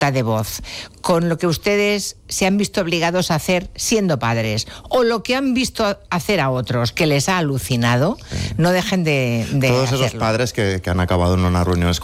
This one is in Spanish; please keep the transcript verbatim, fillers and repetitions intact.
de voz, con lo que ustedes se han visto obligados a hacer siendo padres, o lo que han visto hacer a otros, que les ha alucinado, sí. no dejen de, de Todos hacerlo. esos padres que, que han acabado en unas reuniones